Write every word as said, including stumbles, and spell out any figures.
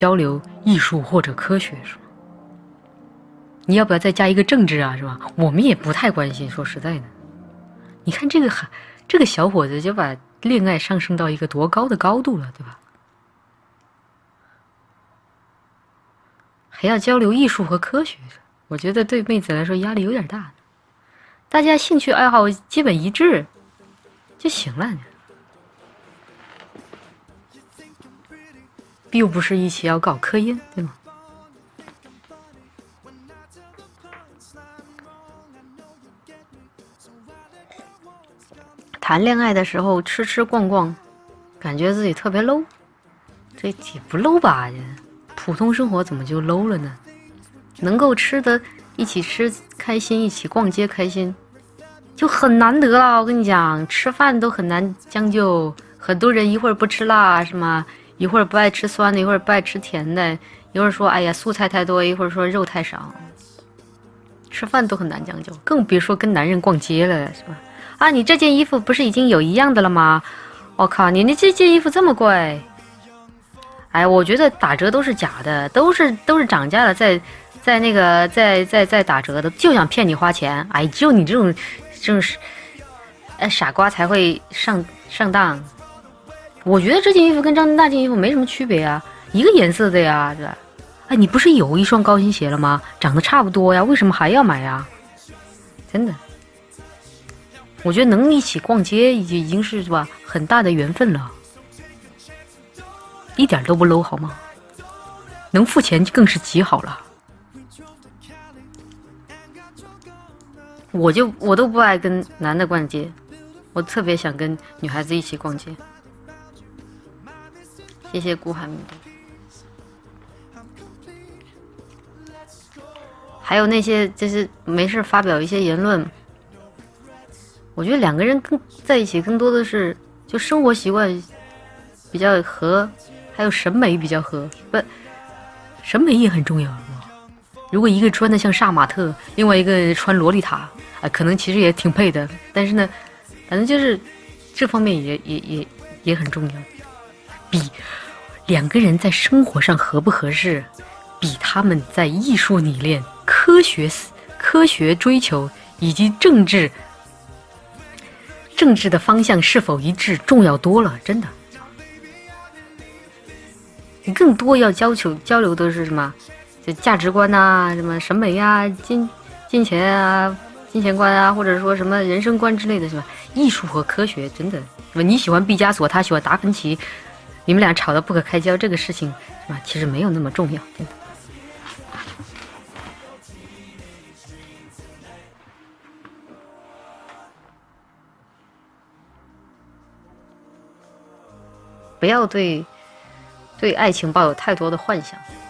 交流艺术或者科学，是吗？你要不要再加一个政治啊，是吧？我们也不太关心，说实在的。你看这个这个小伙子就把恋爱上升到一个多高的高度了，对吧？还要交流艺术和科学，我觉得对妹子来说压力有点大。大家兴趣爱好基本一致就行了，又不是一起要搞科研，对吗？谈恋爱的时候吃吃逛逛，感觉自己特别 low， 这也不 low 吧？普通生活怎么就 low 了呢？能够吃的一起吃开心，一起逛街开心，就很难得了。我跟你讲，吃饭都很难将就，很多人一会儿不吃辣是吗？一会儿不爱吃酸的，一会儿不爱吃甜的，一会儿说哎呀素菜太多，一会儿说肉太少，吃饭都很难将就，更别说跟男人逛街了，是吧？啊，你这件衣服不是已经有一样的了吗？我靠，你那这件衣服这么贵！哎，我觉得打折都是假的，都是都是涨价了，在在那个在在在打折的，就想骗你花钱。哎，只有你这种这种是，哎傻瓜才会上上当。我觉得这件衣服跟张那件衣服没什么区别啊，一个颜色的呀，对吧？哎，你不是有一双高跟鞋了吗？长得差不多呀，为什么还要买呀？真的。我觉得能一起逛街已经已经是是吧很大的缘分了，一点都不 low 好吗？能付钱更是极好了。我就我都不爱跟男的逛街，我特别想跟女孩子一起逛街。谢谢顾寒明的。还有那些就是没事发表一些言论。我觉得两个人更在一起，更多的是就生活习惯比较合，还有审美比较合，不，审美也很重要。如果一个穿的像杀马特，另外一个穿洛丽塔，啊、呃，可能其实也挺配的。但是呢，反正就是这方面也也也也很重要。比两个人在生活上合不合适，比他们在艺术理念、科学科学追求以及政治。政治的方向是否一致重要多了，真的。你更多要要求交流的是什么？就价值观啊，什么审美啊，金金钱啊，金钱观啊，或者说什么人生观之类的，是吧？艺术和科学，真的，是吧？你喜欢毕加索，他喜欢达芬奇，你们俩吵得不可开交，这个事情是吧？其实没有那么重要，真的。不要对对爱情抱有太多的幻想。